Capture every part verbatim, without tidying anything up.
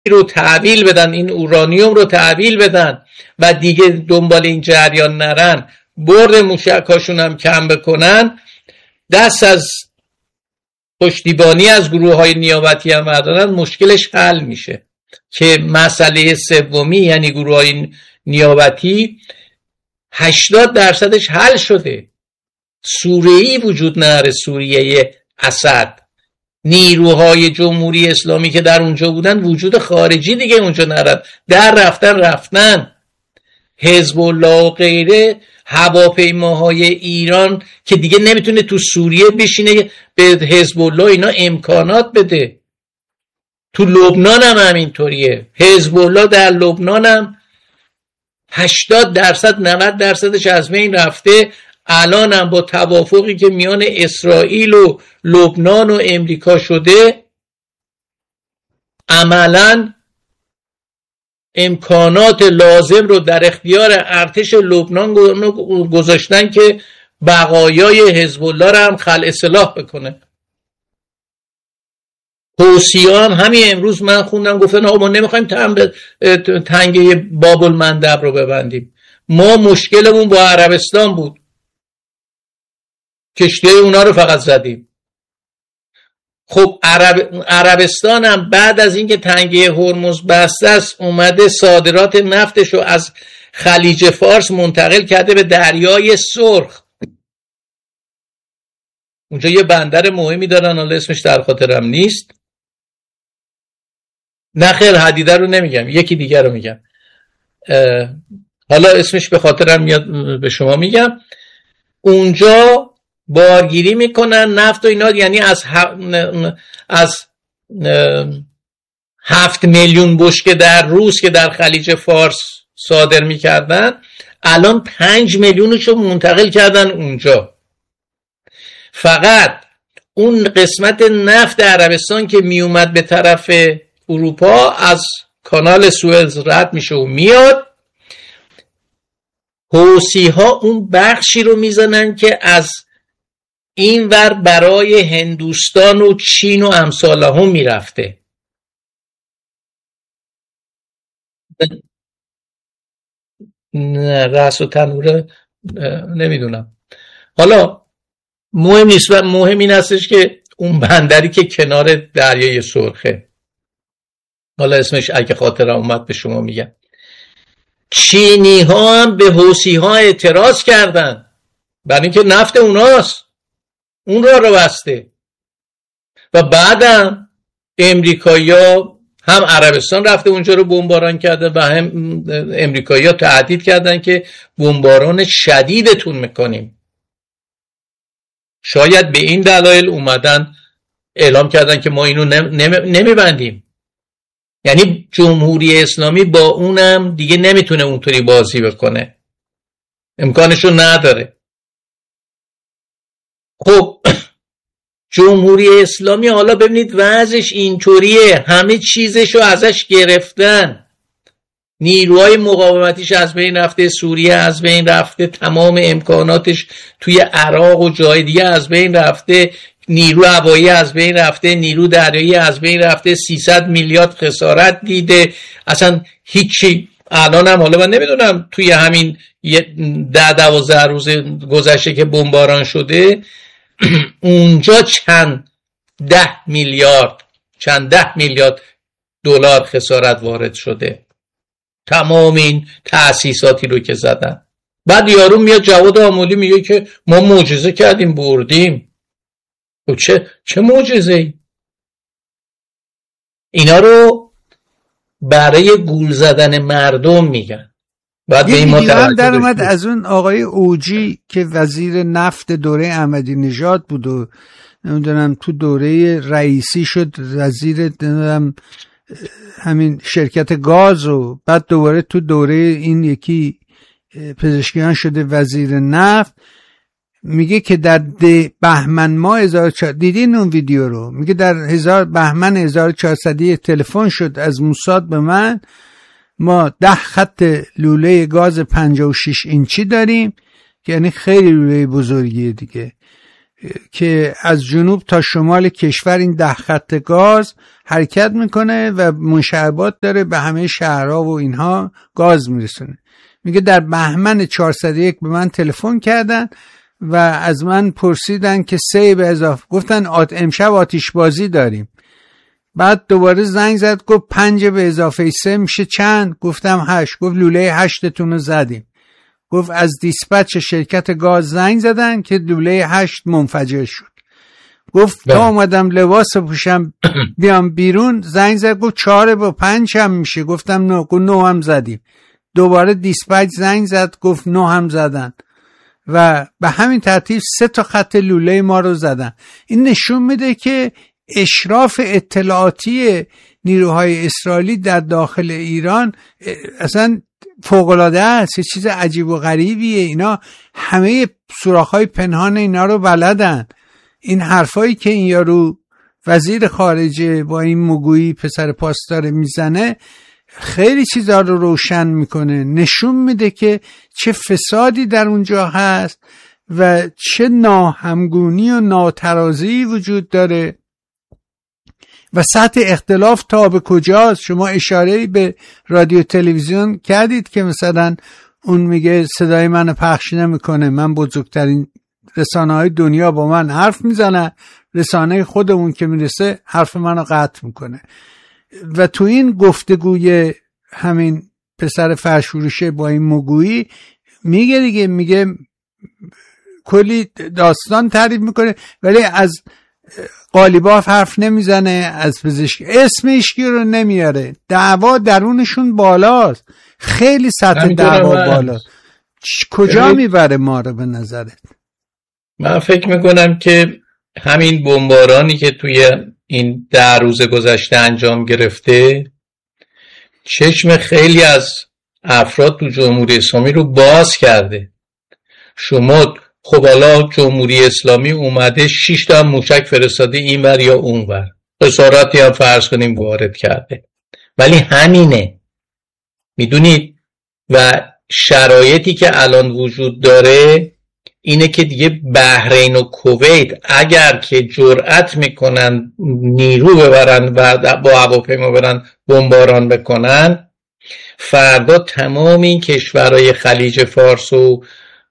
رو تحویل بدن، این اورانیوم رو تحویل بدن و دیگه دنبال این جریان نرن، برد موشکاشون هم کم بکنن، دست از پشتیبانی از گروه های نیابتی هم بردارن، مشکلش حل میشه. که مسئله سومی یعنی گروه های نیابتی هشتاد درصدش حل شده. سوریه‌ای وجود نداره، سوریه اسد. نیروهای جمهوری اسلامی که در اونجا بودن وجود خارجی دیگه اونجا ندارن، در رفتن رفتن. حزب الله و غیره، هواپیماهای ایران که دیگه نمیتونه تو سوریه بشینه به حزب الله اینا امکانات بده. تو لبنان هم همینطوریه. حزب الله در لبنان هم هشتاد درصد نود درصدش از بین رفته. الان هم با توافقی که میان اسرائیل و لبنان و امریکا شده، عملاً امکانات لازم رو در اختیار ارتش لبنان گذاشتن که بقایای حزب الله رو هم خلع سلاح بکنه. حوثی‌ها هم همین امروز من خوندم گفتن آقا ما نمیخوایم تنگه باب المندب رو ببندیم، ما مشکلمون با عربستان بود، کشتی اونا رو فقط زدیم. خب عرب... عربستان هم بعد از اینکه تنگه هرمز بسته است اومده صادرات نفتش رو از خلیج فارس منتقل کرده به دریای سرخ. اونجا یه بندر مهمی دارن، حالا اسمش در خاطرم نیست. نه خیر حدیده رو نمیگم، یکی دیگر رو میگم، حالا اسمش به خاطرم میاد به شما میگم. اونجا بارگیری میکنن نفت و اینا، یعنی از ه... از هفت میلیون بشکه در روز که در خلیج فارس صادر میکردن، الان پنج میلیونشو منتقل کردن اونجا. فقط اون قسمت نفت عربستان که میومد به طرف اروپا از کانال سوئز رد میشه و میاد. حوثی ها اون بخشی رو میزنن که از این ور برای هندوستان و چین و امثال هم میرفته. نه رأس و تنوره نمیدونم، حالا مهم نیست. و مهم این هستش که اون بندری که کنار دریای سرخه، حالا اسمش اگه خاطرم اومد به شما میگم. چینی ها هم به حوثی ها اعتراض کردن برای اینکه نفت اوناست، اون را رو بسته. و بعدم امریکایی‌ها هم عربستان رفته اونجا رو بمباران کرده و هم امریکایی‌ها تهدید کردن که بمباران شدیدتون میکنیم. شاید به این دلایل اومدن اعلام کردن که ما اینو نمیبندیم. یعنی جمهوری اسلامی با اونم دیگه نمیتونه اونطوری بازی بکنه، امکانشو نداره. خب جمهوری اسلامی حالا ببینید وضعش اینطوریه، همه چیزشو ازش گرفتن، نیروهای مقاومتیش از بین رفته، سوریه از بین رفته، تمام امکاناتش توی عراق و جای دیگه از بین رفته، نیرو هوایی از بین رفته، نیرو دریایی از بین رفته، سیصد میلیارد خسارت دیده، اصلا هیچی. الان هم حالا من نمیدونم توی همین ده دوازده روز گذشته که بمباران شده اونجا چند ده میلیارد چند ده میلیارد دلار خسارت وارد شده، تمام این تأسیساتی رو که زدن. بعد یارو میاد جواد آملی میگه که ما معجزه کردیم بردیم. و چه چه معجزه‌ای؟ اینا رو برای گول زدن مردم میگن. بعد به این ما هم در اومد از اون آقای اوجی که وزیر نفت دوره احمدی نژاد بود و نمیدونم تو دوره رئیسی شد وزیر همین شرکت گاز و بعد دوباره تو دوره این یکی پزشکیان شده وزیر نفت. میگه که در بهمن ماه هزار و چهارصد دیدین اون ویدیو رو، میگه در هزار بهمن هزار و چهارصد تلفن شد از موساد به من، ما ده خط لوله گاز پنجاه و شش اینچی داریم که یعنی خیلی لوله بزرگیه دیگه، که از جنوب تا شمال کشور این ده خط گاز حرکت میکنه و مشعبات داره به همه شهرها و اینها گاز میرسونه. میگه در بهمن چهارصد و یک به من تلفن کردن و از من پرسیدن که سه به اضافه، گفتن آت امشب آتش بازی داریم. بعد دوباره زنگ زد گفت پنج به اضافه سه میشه چند؟ گفتم هشت. گفت لوله هشتتون رو زدیم. گفت از دیسپچ شرکت گاز زنگ زدن که لوله هشت منفجر شد. گفت تا اومدم لباس پوشم بیام بیرون زنگ زد گفت چهار با پنج هم میشه. گفتم نه. گفت نه هم زدیم. دوباره دیسپچ زنگ زد گفت نه هم زدن و به همین ترتیب سه تا خط لوله ما رو زدن. این نشون میده که اشراف اطلاعاتی نیروهای اسرائیلی در داخل ایران اصلا فوق‌العاده است. یه چیز عجیب و غریبیه. اینا همه سوراخ‌های پنهان اینا رو بلدن. این حرفایی که این یارو وزیر خارجه با این مگویی پسر پاسدار میزنه خیلی چیزا رو روشن میکنه، نشون میده که چه فسادی در اونجا هست و چه ناهمگونی و ناترازی وجود داره و سطح اختلاف تا به کجاست. شما اشاره به رادیو تلویزیون کردید که مثلا اون میگه صدای منو پخش نمیکنه، من بزرگترین رسانه های دنیا با من حرف میزنه، رسانه خودمون که میرسه حرف منو قطع میکنه. و تو این گفتگوی همین پسر فرشوروشه با این مگویی میگه دیگه، میگه کلی داستان تعریف میکنه ولی از قالیباف حرف نمیزنه، از پزشک اسم ایشکی رو نمیاره. دعوا درونشون بالاست، خیلی سطح دعوا بالاست. کجا میبره ما رو به نظرت؟ من فکر میکنم که همین بمبارانی که توی این ده روز گذشته انجام گرفته چشم خیلی از افراد تو جمهوری اسلامی رو باز کرده. شما خب حالا جمهوری اسلامی اومده شش تا موشک فرستاده اینور یا اونور، اسارتی هم فرض کنیم وارد کرده، ولی همینه. میدونید و شرایطی که الان وجود داره اینه که دیگه بحرین و کویت اگر که جرأت میکنن نیرو ببرن و با هواپیما برن بمباران بکنن، فردا تمام این کشورهای خلیج فارس و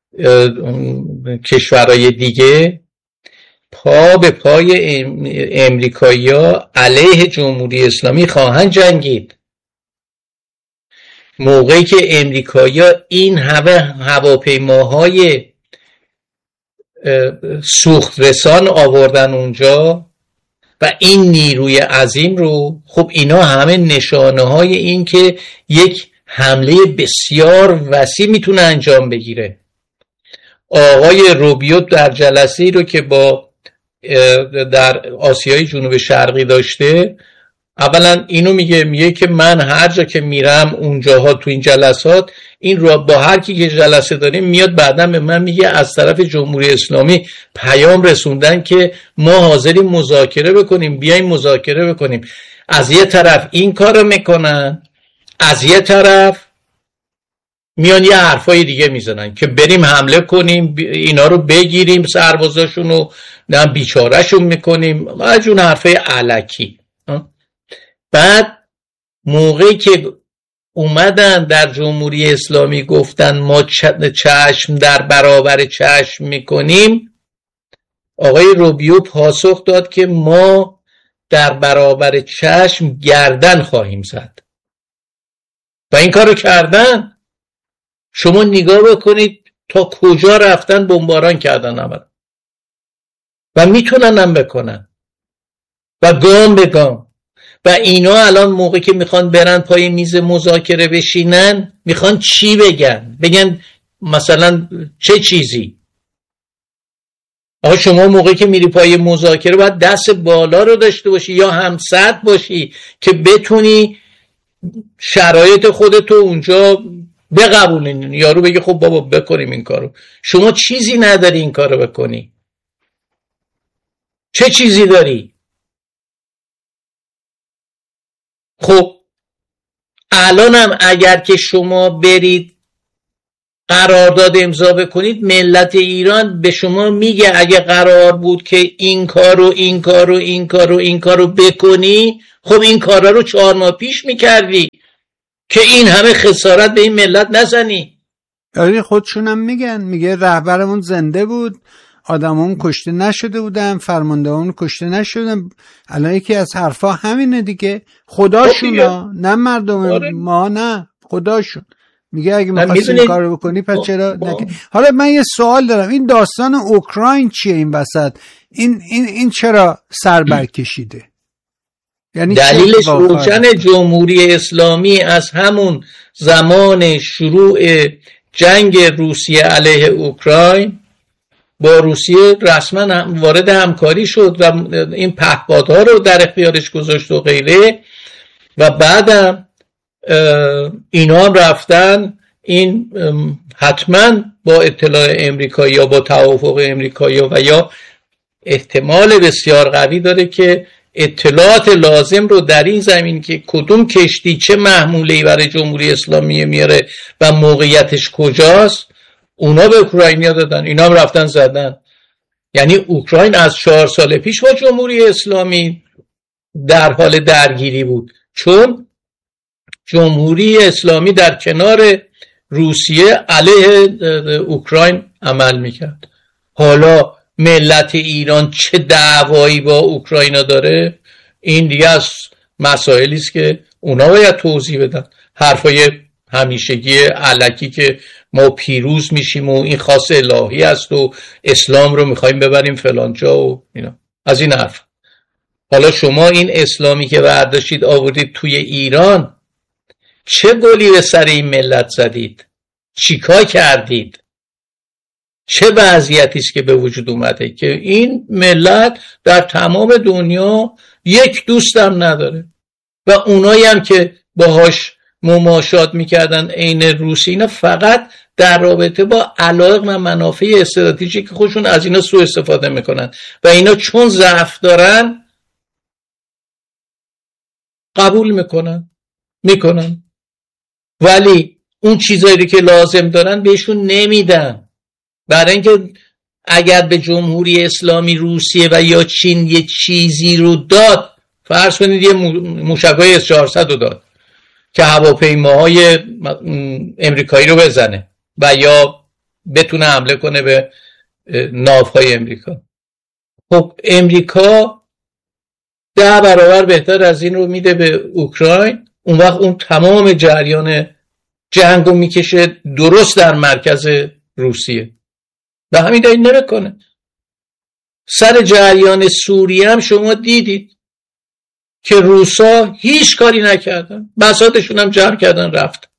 کشورهای دیگه پا به پای امریکایی‌ها علیه جمهوری اسلامی خواهند جنگید. موقعی که امریکایی‌ها این همه هواپیماهای سوخت رسان آوردن اونجا و این نیروی عظیم رو، خب اینا همه نشانه های این که یک حمله بسیار وسیع میتونه انجام بگیره. آقای روبیو در جلسه‌ای رو که با در آسیای جنوب شرقی داشته، اولا اینو میگه میگه که من هر جا که میرم اونجاها تو این جلسات این رو با هر کی که جلسه داریم میاد بعدا به من میگه از طرف جمهوری اسلامی پیام رسوندن که ما حاضریم مذاکره بکنیم، بیایم مذاکره بکنیم. از یه طرف این کارو میکنن، از یه طرف میان یه حرفای دیگه میزنن که بریم حمله کنیم، اینا رو بگیریم، سربازاشون رو بیچارهشون میکنیم، از اون حرفای الکی. بعد موقعی که اومدن در جمهوری اسلامی گفتن ما چشم در برابر چشم میکنیم، آقای روبیو پاسخ داد که ما در برابر چشم گردن خواهیم زد و این کارو کردن. شما نگاه بکنید تا کجا رفتن، بمباران کردن همه و میتونن هم بکنن و گام به گام. و اینا الان موقعی که میخوان برن پای میز مذاکره بشینن میخوان چی بگن؟ بگن مثلا چه چیزی؟ آقا شما موقعی که میری پای مذاکره باید دست بالا رو داشته باشی یا همسط باشی که بتونی شرایط خودتو اونجا بقبولین. یارو بگه خب بابا بکنیم این کارو. شما چیزی نداری این کارو بکنی. چه چیزی داری؟ خب الانم اگر که شما برید قرارداد امضا بکنید، ملت ایران به شما میگه اگه قرار بود که این کارو این کارو این کارو این کارو بکنی، خب این کارا رو چهار ماه پیش میکردی که این همه خسارت به این ملت نزنی. آره خودشونم میگن، میگه رهبرمون زنده بود، آدمون کشته نشده بودن، فرماندهمون کشته نشدن. الان یکی از حرفا همینه دیگه، خداشونا نه مردم. آره. ما نه، خداشون. میگه اگه می‌خواستی این کارو بکنی پس چرا نکنی؟ حالا من یه سوال دارم، این داستان اوکراین چیه این وسط؟ این این این چرا سر برکشیده؟ یعنی دلیلش روشن. جمهوری اسلامی از همون زمان شروع جنگ روسیه علیه اوکراین با روسیه رسما وارد همکاری شد و این پهپادها رو در اختیارش گذاشت و غیره، و بعدم اینا هم رفتن این حتما با اطلاع امریکایی یا با توافق امریکایی و یا احتمال بسیار قوی داره که اطلاعات لازم رو در این زمین که کدوم کشتی چه محموله‌ای برای جمهوری اسلامی میاره و موقعیتش کجاست، اونا به اوکراینیا دادن، اینا هم رفتن زدن. یعنی اوکراین از چهار سال پیش با جمهوری اسلامی در حال درگیری بود، چون جمهوری اسلامی در کنار روسیه علیه اوکراین عمل میکرد. حالا ملت ایران چه دعوایی با اوکراین داره، این دیگه از مسائلی است که اونا باید توضیح بدن. حرفای همیشگی الکی که ما پیروز میشیم و این خاص الهی است و اسلام رو میخوایم ببریم فلان جا و اینا، از این حرف. حالا شما این اسلامی که برداشتید آوردید توی ایران، چه گلی به سر این ملت زدید؟ چیکار کردید؟ چه وضعیتی است که به وجود اومده که این ملت در تمام دنیا یک دوستم نداره و اونایی هم که باهاش مماشات میکردن عین روسی، اینا فقط در رابطه با علایق و منافع استراتژیک خودشون از اینا سوء استفاده میکنن و اینا چون ضعف دارن قبول میکنن میکنن ولی اون چیزایی که لازم دارن بهشون نمیدن. برای اینکه اگر به جمهوری اسلامی روسیه و یا چین یه چیزی رو داد، فرض کنید یه موشک‌های اس چهارصد رو داد که هواپیماهای امریکایی رو بزنه و یا بتونه حمله کنه به ناوهای امریکا، خب امریکا ده برابر بهتر از این رو میده به اوکراین. اون وقت اون تمام جریان جنگ رو میکشه درست در مرکز روسیه و همین دلیل نمیکنه. سر جریان سوریه هم شما دیدید که روسا هیچ کاری نکردن، بساطشون هم جمع کردن رفت.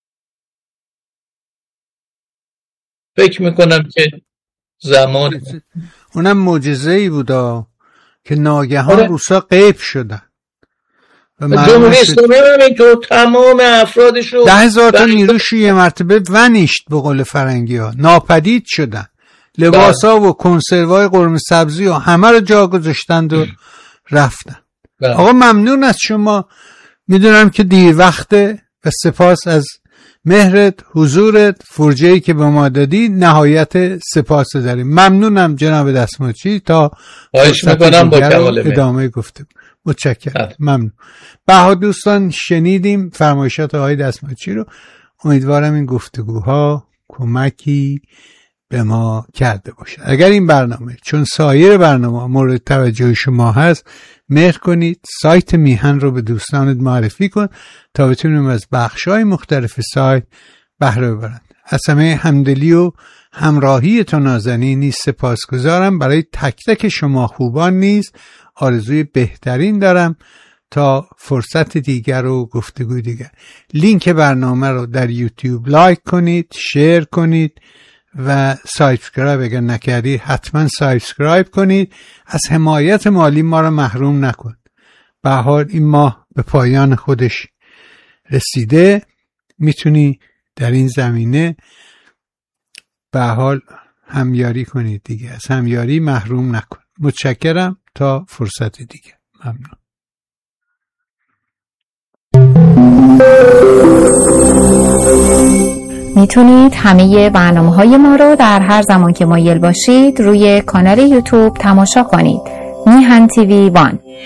فکر میکنم که زمان اونم معجزه‌ای بودا که ناگهان آره. روسا غیب شدن. جمهوری اسلامی هم اینطور تمام افرادش رو ده هزار تا نیروش یه مرتبه ونیشت، به قول فرنگی ها ناپدید شدن. لباس ها و کنسروای قرمه سبزی ها همه رو جا گذاشتند و رفتن. بله. آقا ممنون از شما، میدونم که دیر وقته و سپاس از مهرت، حضورت، فرجه‌ای که به ما دادی، نهایت سپاس داریم. ممنونم جناب دستماچی. تا خواهش میکنم با کمال ادامه گفتم. متشکرم. ممنون. بها دوستان شنیدیم فرمایشات آقای دستماچی رو. امیدوارم این گفتگوها کمکی به ما کرده باشه. اگر این برنامه چون سایر برنامه مورد توجه شما هست، مهر کنید سایت میهن رو به دوستانت معرفی کن تا بتونیم از بخش‌های مختلف سایت بهره ببرند. از همه همدلی و همراهی تو نازنین نیز سپاسگزارم. برای تک تک شما خوبان نیز آرزوی بهترین دارم تا فرصت دیگر و گفتگوی دیگر. لینک برنامه رو در یوتیوب لایک کنید، شیر کنید و سابسکرایب اگر نکردید حتما سابسکرایب کنید. از حمایت مالی ما رو محروم نکن. به هر حال این ماه به پایان خودش رسیده، میتونی در این زمینه به هر حال همیاری کنید دیگه، از همیاری محروم نکن. متشکرم تا فرصت دیگه. ممنون. میتونید همه برنامه‌های ما رو در هر زمان که مایل باشید روی کانال یوتیوب تماشا کنید. میهن تیوی وان.